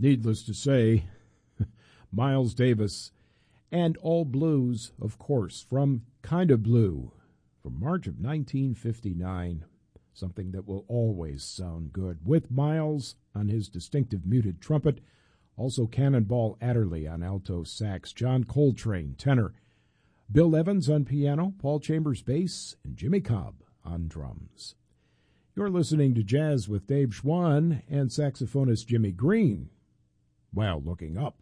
Needless to say, Miles Davis and All Blues, of course, from Kind of Blue, from March of 1959, something that will always sound good, with Miles on his distinctive muted trumpet, also Cannonball Adderley on alto sax, John Coltrane tenor, Bill Evans on piano, Paul Chambers bass, and Jimmy Cobb on drums. You're listening to Jazz with Dave Schwann and saxophonist Jimmy Green, while looking up.